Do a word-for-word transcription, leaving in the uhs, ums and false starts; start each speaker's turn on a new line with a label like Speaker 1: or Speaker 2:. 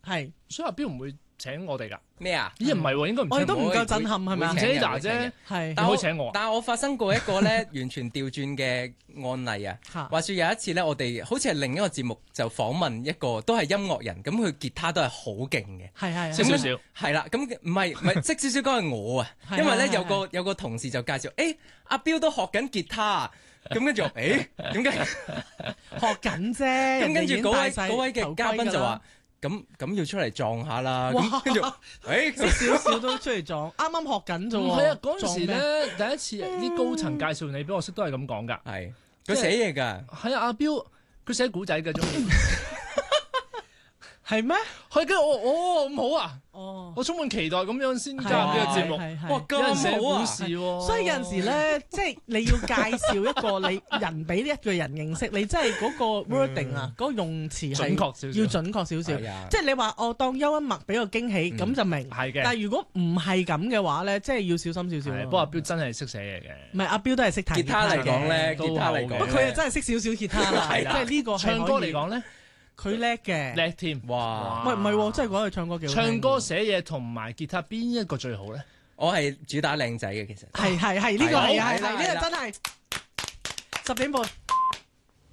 Speaker 1: 係，
Speaker 2: 所以阿彪唔會請我哋㗎。
Speaker 3: 咩啊？
Speaker 2: 咦唔係喎，應該唔
Speaker 1: 我哋都唔夠
Speaker 3: 會
Speaker 1: 震撼係咪啊
Speaker 3: 會？
Speaker 2: 請
Speaker 3: 請
Speaker 2: Ada
Speaker 3: 嘅
Speaker 2: 啫，
Speaker 1: 係
Speaker 2: 你
Speaker 3: 但我
Speaker 2: 可以請我啊。
Speaker 3: 但係我發生過一個咧完全調轉嘅案例啊！
Speaker 1: 嚇
Speaker 3: 話説有一次咧，我哋好似係另一個節目就訪問一個都係音樂人，咁佢吉他都係好勁嘅。
Speaker 1: 係係
Speaker 2: 識少少。
Speaker 3: 係啦，咁唔係唔係識少少嗰係我啊，
Speaker 1: 係
Speaker 3: 因為咧
Speaker 1: 係係
Speaker 3: 有個有個同事就介紹，誒阿彪都學緊吉他啊，咁跟住我誒點解？
Speaker 1: 學緊啫。
Speaker 3: 咁跟住嗰位嗰
Speaker 1: 嗰
Speaker 3: 位嘅嘉賓就話：咁咁要出嚟撞下啦。咁跟住誒
Speaker 1: 識少少都出嚟撞，啱啱學緊啫喎。
Speaker 2: 唔係啊，嗰陣時
Speaker 1: 撞咩
Speaker 2: 咧第一次啲高層介紹你俾我識都係咁講㗎。
Speaker 3: 係佢寫嘢㗎。
Speaker 2: 係啊，阿彪佢寫古仔嘅中意。
Speaker 1: 係咩？
Speaker 2: 係跟住我，哦咁好啊！
Speaker 1: 哦，
Speaker 2: 我充滿期待咁樣先加入呢個節目。
Speaker 1: 係係係
Speaker 3: 哇
Speaker 2: 有人寫
Speaker 3: 咁好啊！
Speaker 2: 故事喎，
Speaker 1: 所以有陣時咧，即係你要介紹一個你人俾一個人認識，你真係嗰個 wording 啊，嗰個用詞係
Speaker 2: 準確少少
Speaker 1: 要準確少少。
Speaker 3: 係啊
Speaker 1: 即係你話我當邱恩默俾個驚喜，咁就明。
Speaker 2: 係嘅。
Speaker 1: 但係如果唔係咁嘅話咧，即係要小心少少咯。
Speaker 2: 係不過阿彪真係識寫嘢嘅。
Speaker 1: 唔係阿彪都係識彈
Speaker 3: 吉他嚟講咧，
Speaker 2: 都
Speaker 3: 吉他嚟講
Speaker 2: 好嘅
Speaker 1: 不過佢又真係識少少吉他啦，
Speaker 3: 係
Speaker 1: 即係呢個係
Speaker 2: 唱歌
Speaker 1: 可以
Speaker 2: 嚟講咧，
Speaker 1: 佢叻嘅。
Speaker 2: 叻添。
Speaker 3: 哇！
Speaker 1: 喂，唔係喎，真係講佢唱歌幾好聽喎。
Speaker 2: 唱歌寫嘢同埋吉他邊一個最好咧？
Speaker 3: 我係主打靚仔嘅其實。
Speaker 1: 係係係呢個係啊係係呢
Speaker 3: 係啦係啦
Speaker 1: 個真係十點半。